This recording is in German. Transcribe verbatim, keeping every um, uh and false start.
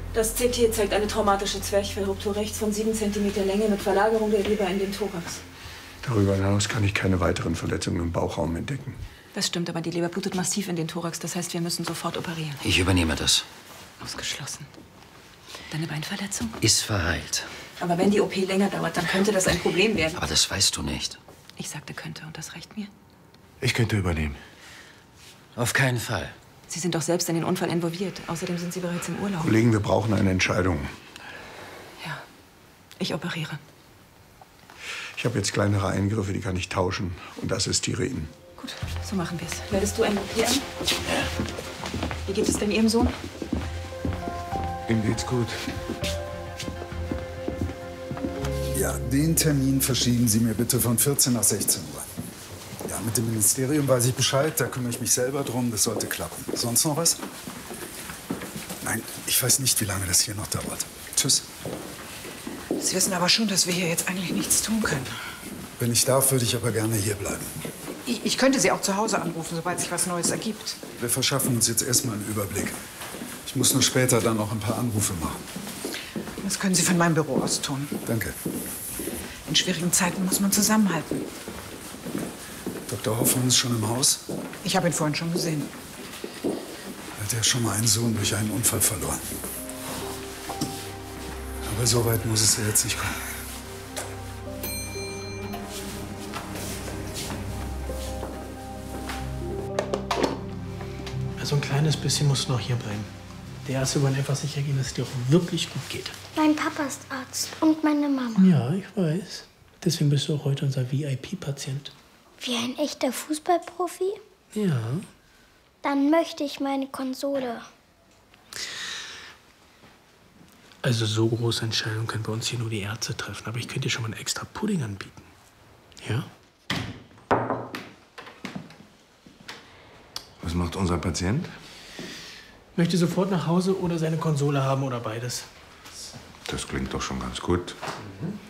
Das C T zeigt eine traumatische Zwerchfellruptur rechts von sieben Zentimeter Länge mit Verlagerung der Leber in den Thorax. Darüber hinaus kann ich keine weiteren Verletzungen im Bauchraum entdecken. Das stimmt, aber die Leber blutet massiv in den Thorax. Das heißt, wir müssen sofort operieren. Ich übernehme das. Ausgeschlossen. Deine Beinverletzung? Ist verheilt. Aber wenn die O P länger dauert, dann könnte das ein Problem werden. Aber das weißt du nicht. Ich sagte könnte und das reicht mir. Ich könnte übernehmen. Auf keinen Fall. Sie sind doch selbst in den Unfall involviert. Außerdem sind Sie bereits im Urlaub. Kollegen, wir brauchen eine Entscheidung. Ja, ich operiere. Ich habe jetzt kleinere Eingriffe, die kann ich tauschen und assistiere Ihnen. Gut, so machen wir es. Meldest du ein O P an? Ja. Wie geht es denn Ihrem Sohn? Ihm geht's gut. Ja, den Termin verschieben Sie mir bitte von vierzehn nach sechzehn Uhr. Ja, mit dem Ministerium weiß ich Bescheid, da kümmere ich mich selber drum, das sollte klappen. Sonst noch was? Nein, ich weiß nicht, wie lange das hier noch dauert. Tschüss. Sie wissen aber schon, dass wir hier jetzt eigentlich nichts tun können. Wenn ich darf, würde ich aber gerne hier bleiben. Ich, ich könnte Sie auch zu Hause anrufen, sobald sich was Neues ergibt. Wir verschaffen uns jetzt erstmal einen Überblick. Ich muss nur später dann noch ein paar Anrufe machen. Das können Sie von meinem Büro aus tun. Danke. In schwierigen Zeiten muss man zusammenhalten. Doktor Hoffmann ist schon im Haus? Ich habe ihn vorhin schon gesehen. Er hat ja schon mal einen Sohn durch einen Unfall verloren. Aber so weit muss es ja jetzt nicht kommen. Also ein kleines bisschen musst du noch hier bleiben. Der Ärzte wollen einfach sicher gehen, dass es dir auch wirklich gut geht. Mein Papa ist Arzt und meine Mama. Ja, ich weiß. Deswegen bist du auch heute unser V I P-Patient. Wie ein echter Fußballprofi? Ja. Dann möchte ich meine Konsole. Also so große Entscheidungen können bei uns hier nur die Ärzte treffen. Aber ich könnte dir schon mal einen extra Pudding anbieten. Ja? Was macht unser Patient? Möchte sofort nach Hause oder seine Konsole haben oder beides. Das klingt doch schon ganz gut. Mhm.